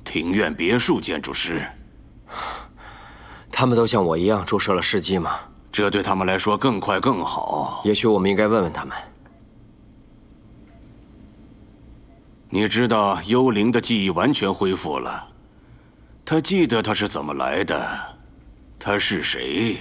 庭院别墅建筑师。 他们都像我一样注射了试剂吗？ 这对他们来说更快更好。 也许我们应该问问他们。 你知道，幽灵的记忆完全恢复了，他记得他是怎么来的，他是谁，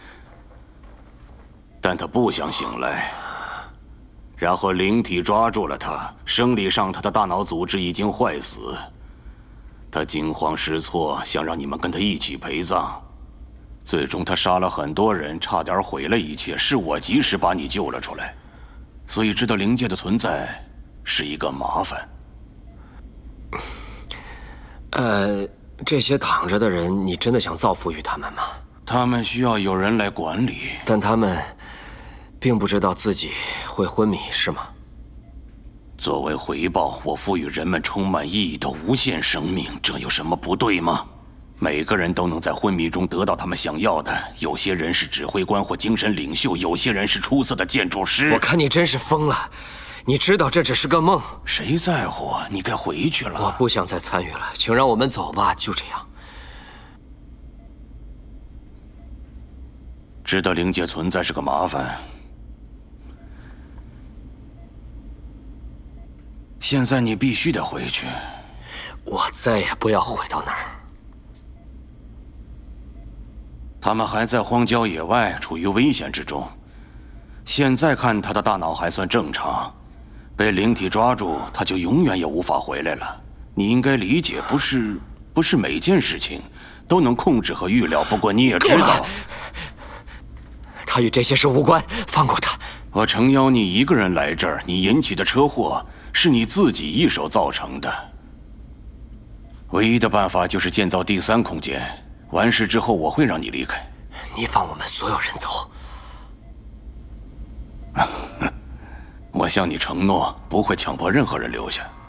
但他不想醒来。然后灵体抓住了他，生理上他的大脑组织已经坏死。他惊慌失措，想让你们跟他一起陪葬。最终他杀了很多人，差点毁了一切，是我及时把你救了出来。所以知道灵界的存在是一个麻烦。 这些躺着的人，你真的想造福于他们吗？ 他们需要有人来管理， 但他们并不知道自己会昏迷，是吗？ 作为回报，我赋予人们充满意义的无限生命，这有什么不对吗？每个人都能在昏迷中得到他们想要的。有些人是指挥官或精神领袖，有些人是出色的建筑师。 我看你真是疯了！你知道这只是个梦。 谁在乎？你该回去了。 我不想再参与了，请让我们走吧，就这样。 知道灵界存在是个麻烦。现在你必须得回去。 我再也不要回到那儿。 他们还在荒郊野外，处于危险之中。现在看他的大脑还算正常，被灵体抓住，他就永远也无法回来了。你应该理解，不是每件事情都能控制和预料。不过你也知道， 他与这些事无关，放过他。 我诚邀你一个人来这儿，你引起的车祸是你自己一手造成的。唯一的办法就是建造第三空间。完事之后，我会让你离开。 你放我们所有人走。 我向你承诺，不会强迫任何人留下。